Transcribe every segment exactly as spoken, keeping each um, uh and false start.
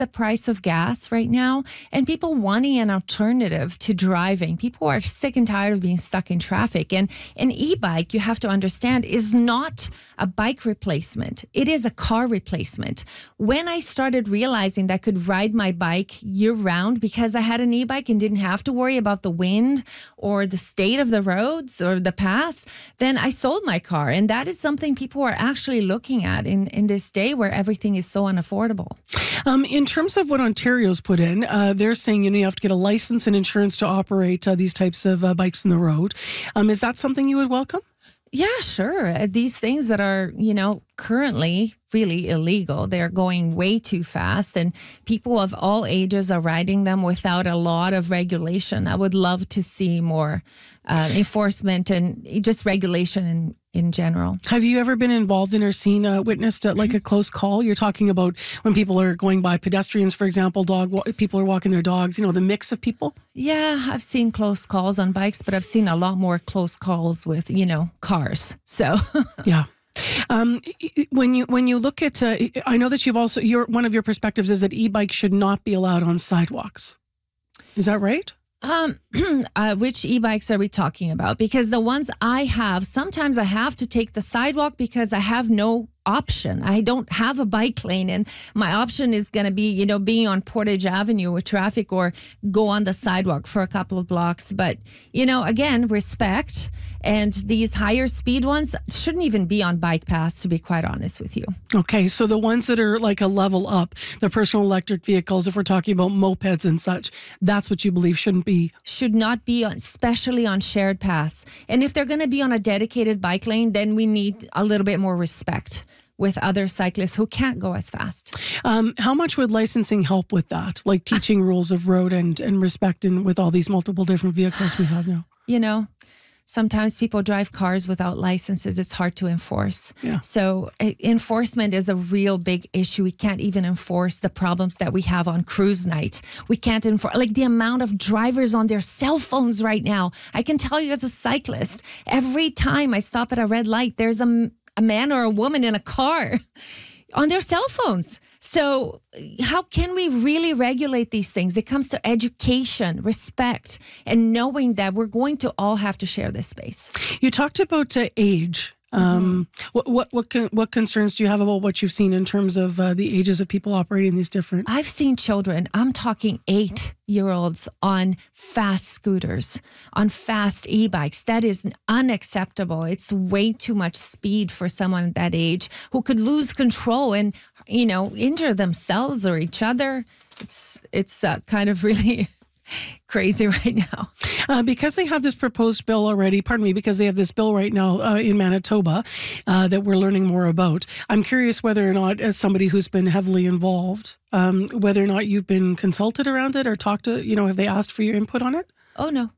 the price of gas right now and people wanting an alternative to driving. People are sick and tired of being stuck in traffic. And an e-bike, you have to understand, is not a bike replacement. It is a car replacement. When I started realizing that I could ride my bike year round because I had an e-bike and didn't have to worry about the wind or the state of the roads or the paths, then I sold my car. And that is something people are actually looking at in, in this day where everything is so unaffordable. Um, in terms of what Ontario's put in, uh, they're saying, you know, you have to get a license and insurance to operate uh, these types of uh, bikes on the road. Um, is that something you would welcome? Yeah, sure. Uh, These things that are, you know, currently really illegal, they're going way too fast and people of all ages are riding them without a lot of regulation. I would love to see more uh, enforcement and just regulation in, in general. Have you ever been involved in or seen, uh, witnessed uh, like a close call? You're talking about when people are going by, pedestrians, for example, dog wa- people are walking their dogs, you know, the mix of people? Yeah, I've seen close calls on bikes, but I've seen a lot more close calls with, you know, cars. So Yeah. Um, when you when you look at, uh, I know that you've also, your one of your perspectives is that e-bikes should not be allowed on sidewalks. Is that right? Um, uh, which e-bikes are we talking about? Because the ones I have, sometimes I have to take the sidewalk because I have no option. I don't have a bike lane and my option is going to be, you know, being on Portage Avenue with traffic or go on the sidewalk for a couple of blocks. But, you know, again, respect. And these higher speed ones shouldn't even be on bike paths, to be quite honest with you. Okay, so the ones that are like a level up, the personal electric vehicles, if we're talking about mopeds and such, that's what you believe shouldn't be? Should not be, on, especially on shared paths. And if they're going to be on a dedicated bike lane, then we need a little bit more respect with other cyclists who can't go as fast. Um, how much would licensing help with that? Like teaching rules of road and, and respect and with all these multiple different vehicles we have now? You know, sometimes people drive cars without licenses. It's hard to enforce. Yeah. So uh, enforcement is a real big issue. We can't even enforce the problems that we have on cruise night. We can't enforce, like the amount of drivers on their cell phones right now. I can tell you as a cyclist, every time I stop at a red light, there's a a man or a woman in a car on their cell phones. So how can we really regulate these things? It comes to education, respect, and knowing that we're going to all have to share this space. You talked about uh, age. Um, mm-hmm. What what what con- what concerns do you have about what you've seen in terms of uh, the ages of people operating these different? I've seen children. I'm talking eight-year-olds on fast scooters, on fast e-bikes. That is unacceptable. It's way too much speed for someone that age who could lose control and, you know, injure themselves or each other. It's it's uh, kind of really crazy right now. Uh, because they have this proposed bill already, pardon me, because they have this bill right now uh, in Manitoba uh, that we're learning more about. I'm curious whether or not, as somebody who's been heavily involved, um, whether or not you've been consulted around it or talked to, you know, have they asked for your input on it? Oh, no.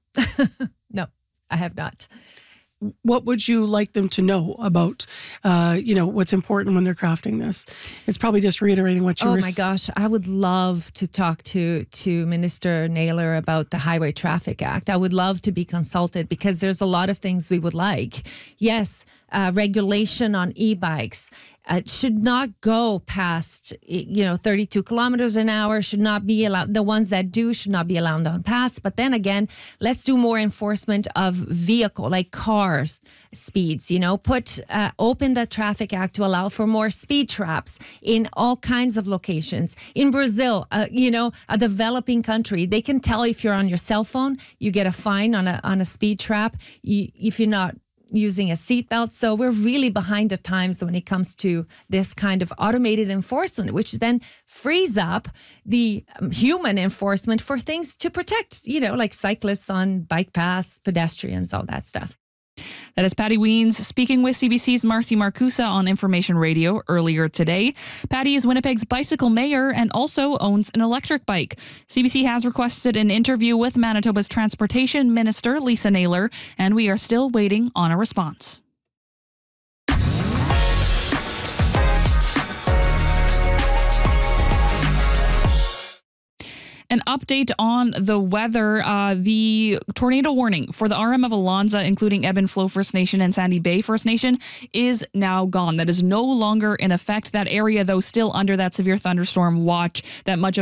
No, I have not. What would you like them to know about, uh, you know, what's important when they're crafting this? It's probably just reiterating what you oh were... Oh my gosh, I would love to talk to, to Minister Naylor about the Highway Traffic Act. I would love to be consulted because there's a lot of things we would like. Yes, uh, regulation on e-bikes. Uh, it should not go past, you know, thirty-two kilometers an hour, should not be allowed. The ones that do should not be allowed on paths. But then again, let's do more enforcement of vehicle, like cars speeds, you know, put, uh, open the Traffic Act to allow for more speed traps in all kinds of locations. In Brazil, uh, you know, a developing country, they can tell if you're on your cell phone, you get a fine on a, on a speed trap. You, if you're not using a seatbelt. So we're really behind the times when it comes to this kind of automated enforcement, which then frees up the um, human enforcement for things to protect, you know, like cyclists on bike paths, pedestrians, all that stuff. That is Patty Wiens speaking with C B C's Marcy Marcusa on Information Radio earlier today. Patty is Winnipeg's bicycle mayor and also owns an electric bike. C B C has requested an interview with Manitoba's Transportation Minister, Lisa Naylor, and we are still waiting on a response. An update on the weather. Uh, the tornado warning for the R M of Alonza, including Ebb and Flow First Nation and Sandy Bay First Nation, is now gone. That is no longer in effect. That area, though, still under that severe thunderstorm watch that much of